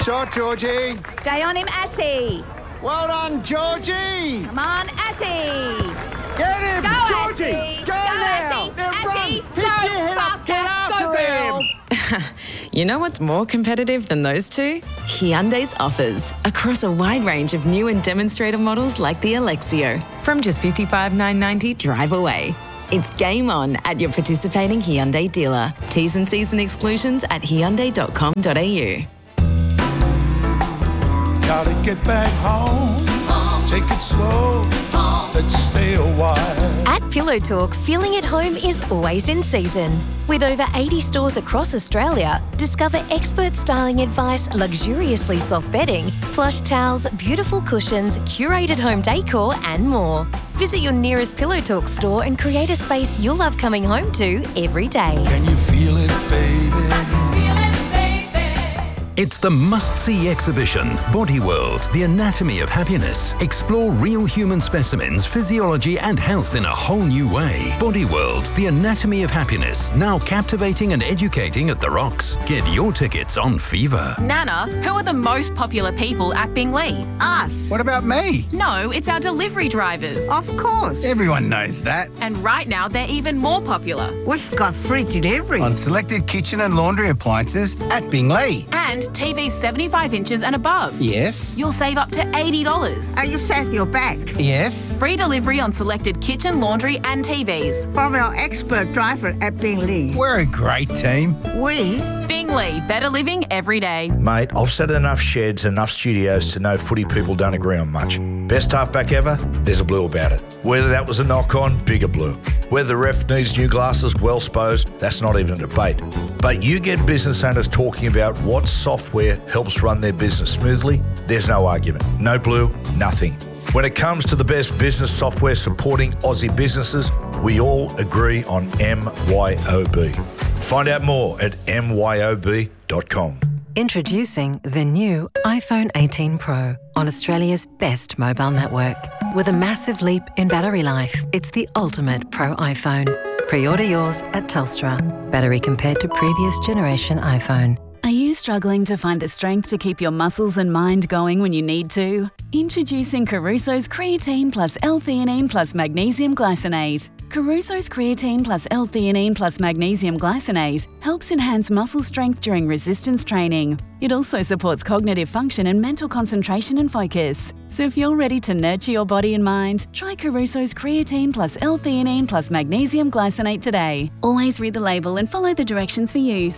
Shot, Georgie. Stay on him, Ashy. Well done, Georgie. Come on, Ashy. Get him, Go, Georgie. Ashy. Go Ashy. now. Now Ashy. run. Pick Go, your head up. faster. Get after Go, girl. him. You know what's more competitive than those two? Hyundai's offers across a wide range of new and demonstrator models like the Alexio. From just $55,990 drive away. It's game on at your participating Hyundai dealer. T's and C's and exclusions at hyundai.com.au. Gotta get back home. Take it slow. Let's stay a while. At Pillow Talk, feeling at home is always in season. With over 80 stores across Australia, discover expert styling advice, luxuriously soft bedding, plush towels, beautiful cushions, curated home decor, and more. Visit your nearest Pillow Talk store and create a space you'll love coming home to every day. Can you feel it, baby? It's the must-see exhibition, Body World, the anatomy of happiness. Explore real human specimens, physiology and health in a whole new way. Body World, the anatomy of happiness, now captivating and educating at the Rocks. Get your tickets on Fever. Nana, who are the most popular people at Binglee? Us. What about me? No, it's our delivery drivers. Of course. Everyone knows that. And right now, they're even more popular. We've got free delivery. On selected kitchen and laundry appliances at Binglee. And TVs 75 inches and above. Yes. You'll save up to $80. Are you safe your back? Yes. Free delivery on selected kitchen, laundry and TVs. From our expert driver at Binglee. We're a great team. We Binglee, better living every day. Mate, I've set enough sheds, enough studios to know footy people don't agree on much. Best halfback ever? There's a blue about it. Whether that was a knock-on, bigger blue. Whether the ref needs new glasses, well supposed, that's not even a debate. But you get business owners talking about what software helps run their business smoothly, there's no argument. No blue, nothing. When it comes to the best business software supporting Aussie businesses, we all agree on MYOB. Find out more at myob.com. Introducing the new iPhone 18 Pro on Australia's best mobile network. With a massive leap in battery life, it's the ultimate Pro iPhone. Pre-order yours at Telstra. Battery compared to previous generation iPhone. Are you struggling to find the strength to keep your muscles and mind going when you need to? Introducing Caruso's Creatine Plus L-Theanine Plus Magnesium Glycinate. Caruso's Creatine Plus L-Theanine Plus Magnesium Glycinate helps enhance muscle strength during resistance training. It also supports cognitive function and mental concentration and focus. So if you're ready to nurture your body and mind, try Caruso's Creatine Plus L-Theanine Plus Magnesium Glycinate today. Always read the label and follow the directions for use.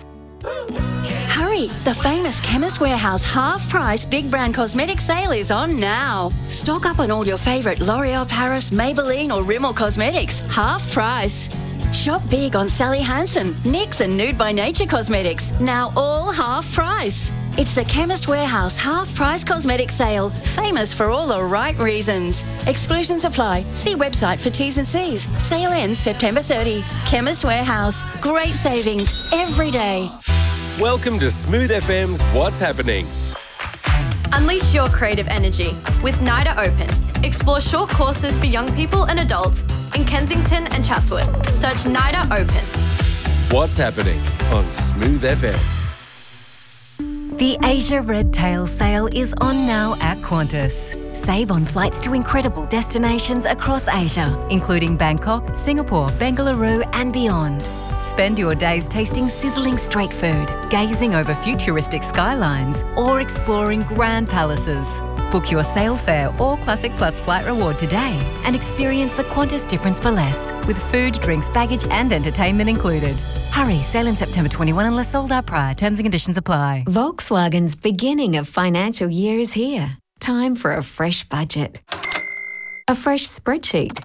Hurry! The famous Chemist Warehouse half-price big brand cosmetic sale is on now. Stock up on all your favourite L'Oreal Paris, Maybelline or Rimmel cosmetics. Half price. Shop big on Sally Hansen, NYX and Nude by Nature cosmetics. Now all half price. It's the Chemist Warehouse half-price cosmetic sale. Famous for all the right reasons. Exclusions apply. See website for T's and C's. Sale ends September 30. Chemist Warehouse. Great savings every day. Welcome to Smooth FM's What's Happening. Unleash your creative energy with NIDA Open. Explore short courses for young people and adults in Kensington and Chatswood. Search NIDA Open. What's Happening on Smooth FM. The Asia Red Tail sale is on now at Qantas. Save on flights to incredible destinations across Asia, including Bangkok, Singapore, Bengaluru and beyond. Spend your days tasting sizzling street food, gazing over futuristic skylines or exploring grand palaces. Book your sail fare or Classic Plus flight reward today and experience the Qantas difference for less, with food, drinks, baggage and entertainment included. Hurry, sale in September 21 unless sold out prior. Terms and conditions apply. Volkswagen's beginning of financial year is here. Time for a fresh budget. A fresh spreadsheet.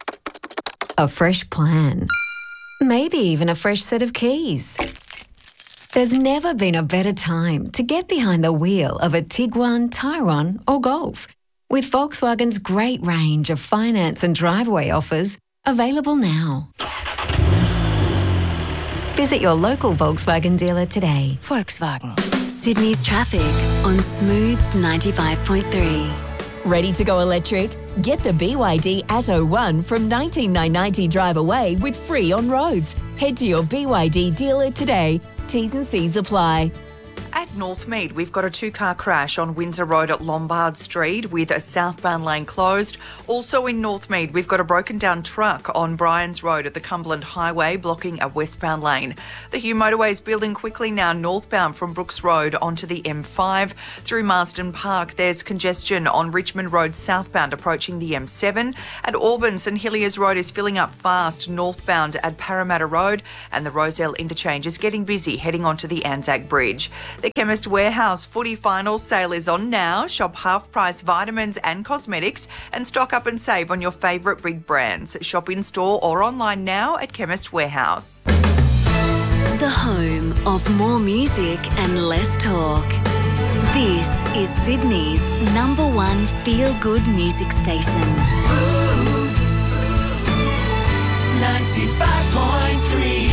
A fresh plan. Maybe even a fresh set of keys. There's never been a better time to get behind the wheel of a Tiguan, Tyrone or Golf. With Volkswagen's great range of finance and driveway offers available now. Visit your local Volkswagen dealer today. Volkswagen. Sydney's traffic on Smooth 95.3. Ready to go electric? Get the BYD Atto 1 from $19,990 drive away with free on roads. Head to your BYD dealer today. T's and C's apply. At Northmead, we've got a two-car crash on Windsor Road at Lombard Street with a southbound lane closed. Also in Northmead, we've got a broken-down truck on Bryans Road at the Cumberland Highway blocking a westbound lane. The Hugh motorway is building quickly now northbound from Brooks Road onto the M5. Through Marsden Park, there's congestion on Richmond Road southbound approaching the M7. At Auburn, St Hilliers Road is filling up fast northbound at Parramatta Road, and the Rozelle interchange is getting busy heading onto the Anzac Bridge. The Chemist Warehouse footy final sale is on now. Shop half-price vitamins and cosmetics and stock up and save on your favourite big brands. Shop in-store or online now at Chemist Warehouse. The home of more music and less talk. This is Sydney's #1 feel-good music station. 95.3.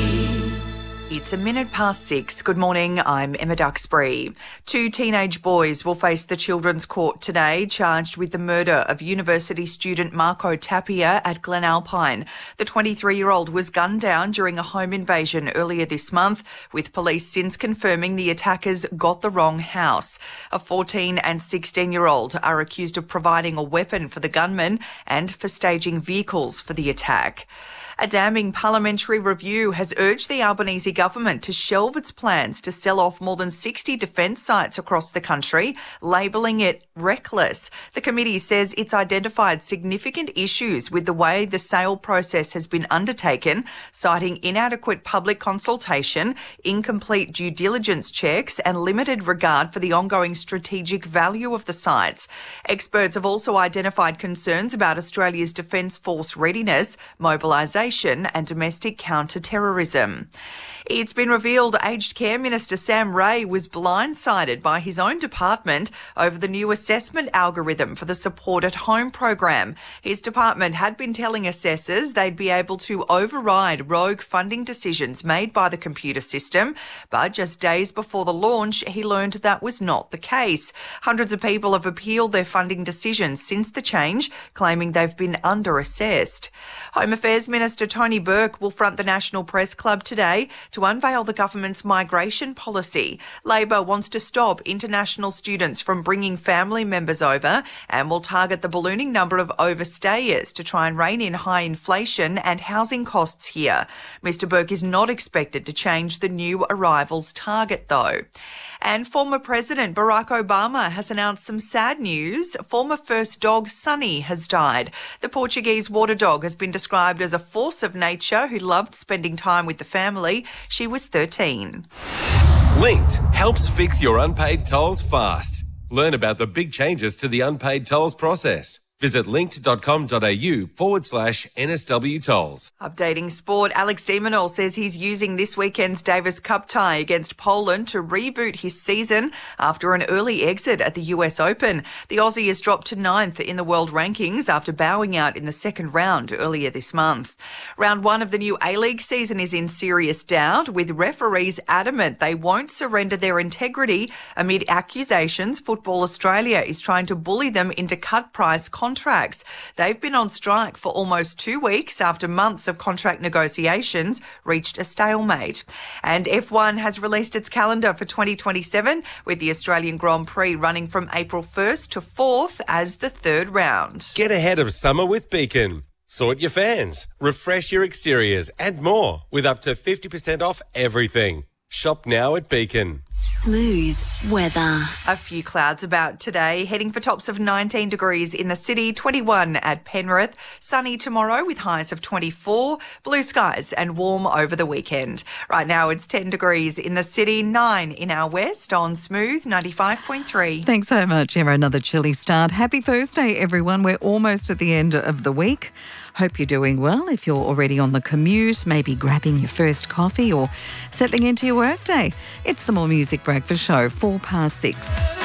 It's 6:01. Good morning, I'm Emma Duxbury. 2 teenage boys will face the Children's Court today, charged with the murder of university student Marco Tapia at Glen Alpine. The 23-year-old was gunned down during a home invasion earlier this month, with police since confirming the attackers got the wrong house. A 14 and 16-year-old are accused of providing a weapon for the gunman and for staging vehicles for the attack. A damning parliamentary review has urged the Albanese government to shelve its plans to sell off more than 60 defence sites across the country, labelling it reckless. The committee says it's identified significant issues with the way the sale process has been undertaken, citing inadequate public consultation, incomplete due diligence checks and limited regard for the ongoing strategic value of the sites. Experts have also identified concerns about Australia's Defence Force readiness, mobilisation and domestic counter-terrorism. It's been revealed Aged Care Minister Sam Ray was blindsided by his own department over the new assessment algorithm for the Support at Home program. His department had been telling assessors they'd be able to override rogue funding decisions made by the computer system, but just days before the launch, he learned that was not the case. Hundreds of people have appealed their funding decisions since the change, claiming they've been under-assessed. Home Affairs Minister Tony Burke will front the National Press Club today to unveil the government's migration policy. Labor wants to stop international students from bringing family members over and will target the ballooning number of overstayers to try and rein in high inflation and housing costs here. Mr Burke is not expected to change the new arrivals target, though. And former President Barack Obama has announced some sad news. Former first dog Sunny has died. The Portuguese water dog has been described as a force of nature who loved spending time with the family. She was 13. Linked helps fix your unpaid tolls fast. Learn about the big changes to the unpaid tolls process. Visit linked.com.au/NSW tolls. Updating sport, Alex de Minaur says he's using this weekend's Davis Cup tie against Poland to reboot his season after an early exit at the US Open. The Aussie has dropped to 9th in the world rankings after bowing out in the second round earlier this month. Round 1 of the new A-League season is in serious doubt, with referees adamant they won't surrender their integrity amid accusations Football Australia is trying to bully them into cut-price contracts. They've been on strike for almost 2 weeks after months of contract negotiations reached a stalemate. And F1 has released its calendar for 2027, with the Australian Grand Prix running from April 1st to 4th as the third round. Get ahead of summer with Beacon. Sort your fans, refresh your exteriors and more with up to 50% off everything. Shop now at Beacon. Smooth weather. A few clouds about today, heading for tops of 19 degrees in the city, 21 at Penrith. Sunny tomorrow with highs of 24, blue skies and warm over the weekend. Right now it's 10 degrees in the city, 9 in our west on Smooth 95.3. Thanks so much, Emma. Another chilly start. Happy Thursday, everyone. We're almost at the end of the week. Hope you're doing well. If you're already on the commute, maybe grabbing your first coffee or settling into your workday. It's the More Music Breakfast Show, 6:04.